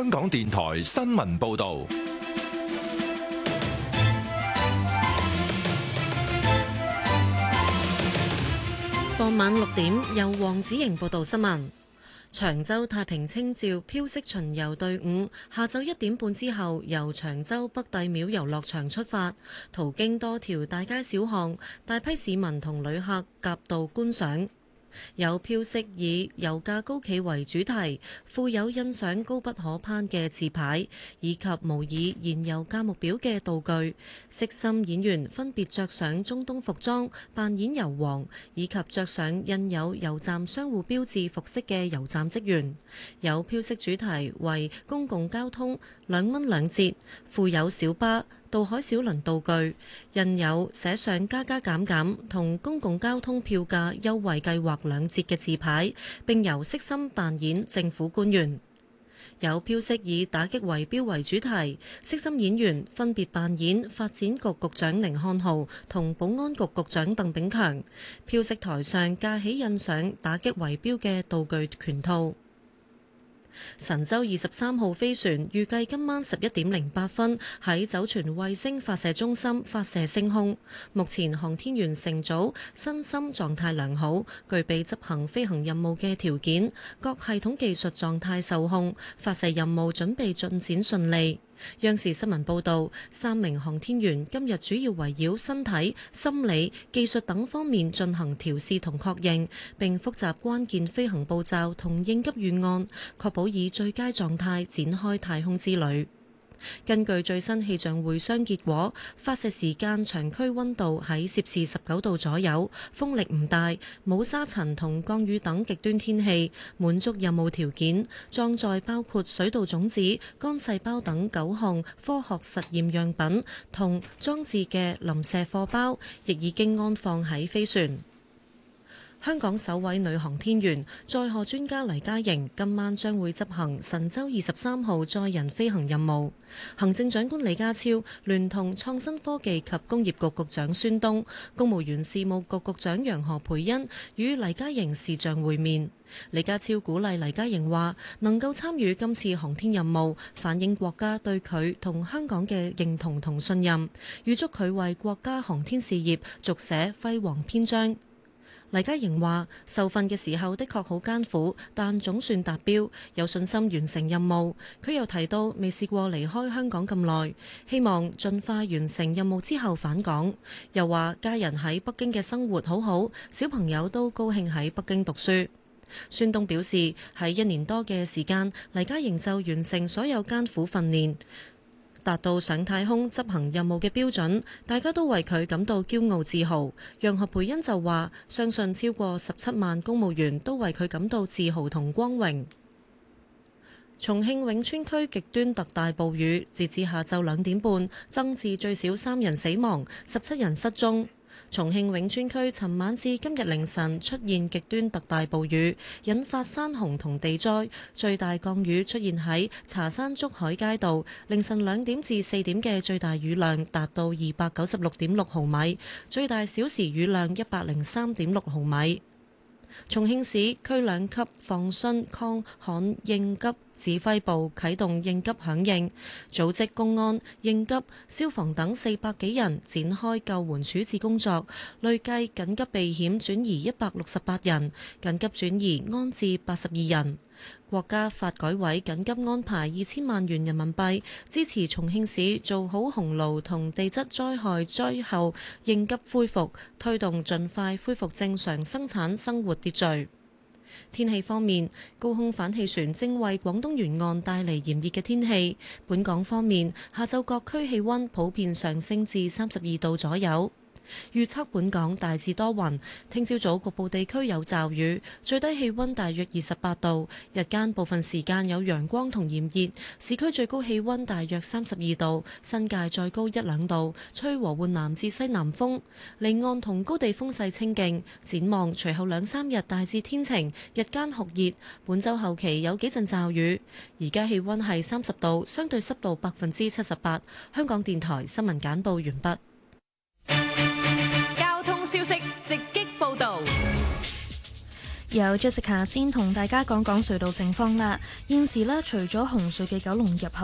香港電台新聞報道。 傍晚6點，由黃子瑩報道新聞。長洲太平清醮飄色巡遊隊伍下晝1點半之後，由長洲北帝廟遊樂場出發，途經多條大街小巷，大批市民同旅客夾道觀賞。有飄色以油價高企為主題，附有印上高不可攀嘅字牌，以及模擬燃油價目表嘅道具。悉心演員分別着上中東服裝扮演油王，以及着上印有油站商戶標誌服飾嘅油站職員。有飄色主題為公共交通2蚊2折，附有小巴、渡海小輪道具，印有寫上加加減減同公共交通票價優惠計劃2折嘅字牌，並由悉心扮演政府官員。有飄色以打擊圍標為主題，悉心演員分別扮演發展局局長甯漢豪同保安局局長鄧炳強。飄色台上架起印上打擊圍標嘅道具拳套。神舟23號飛船預計今晚11點08分喺酒泉衛星發射中心發射升空。目前航天員乘組身心狀態良好，具備執行飛行任務嘅條件，各系統技術狀態受控，發射任務準備進展順利。央視新聞報導，3名航天員今日主要圍繞身體、心理、技術等方面進行調試同確認，並複習關鍵飛行步驟同應急預案，確保以最佳狀態展開太空之旅。根據最新氣象會商結果，發射時間場區溫度喺攝氏19度左右，風力唔大，冇沙塵同降雨等極端天氣，滿足任務條件。裝載包括水稻種子、乾細胞等9項科學實驗樣品同裝置嘅臨射貨包，亦已經安放喺飛船。香港首位女航天員載荷專家黎嘉瑩今晚將會執行神舟23號載人飛行任務。行政長官李家超聯同創新科技及工業局局長孫東、公務員事務局局長楊何蓓茵與黎嘉瑩視像會面。李家超鼓勵黎嘉瑩話，能夠參與今次航天任務，反映國家對佢同香港嘅認同同信任，預祝佢為國家航天事業續寫輝煌篇章。黎嘉瑩話：受訓嘅時候的確好艱苦，但總算達標，有信心完成任務。佢又提到未試過離開香港咁耐，希望盡快完成任務之後返港。又話家人喺北京嘅生活好好，小朋友都高興喺北京讀書。孫東表示，喺1年多嘅時間，黎嘉瑩就完成所有艱苦訓練，達到上太空執行任務嘅標準，大家都為佢感到驕傲自豪。楊何蓓茵就話：相信超過17萬公務員都為佢感到自豪同光榮。重慶永川區極端特大暴雨，截至下晝2點半，增至最少3人死亡，17人失蹤。重慶永川區尋晚至今日凌晨出現極端特大暴雨，引發山洪同地災。最大降雨出現喺茶山竹海街道，凌晨2點至4點嘅最大雨量達到296.6毫米，最大小時雨量103.6毫米。重慶市區2級防汛抗旱應急指揮部啟動應急響應，組織公安、應急、消防等400幾人展開救援處置工作，累計緊急避險轉移168人，緊急轉移安置82人。國家發改委緊急安排2000萬元人民幣，支持重慶市做好洪澇同地質災害災後應急恢復，推動盡快恢復正常生產生活秩序。天氣方面，高空反氣旋正為廣東沿岸帶嚟炎熱嘅天氣。本港方面，下晝各區氣溫普遍上升至32度左右。預測本港大致多雲，聽朝早局部地區有驟雨，最低氣溫大約28度，日間部分時間有陽光同炎熱，市區最高氣溫大約32度，新界再高1-2度，吹和緩南至西南風，離岸同高地風勢清勁。展望隨後2-3日大致天晴，日間酷熱，本週後期有幾陣驟雨。而家氣溫係30度，相對濕度78%。香港電台新聞簡報完畢。 消息直擊報導。 有 Jessica 先同大家講講隧道情況啦。現時呢，除咗紅隧嘅九龍入口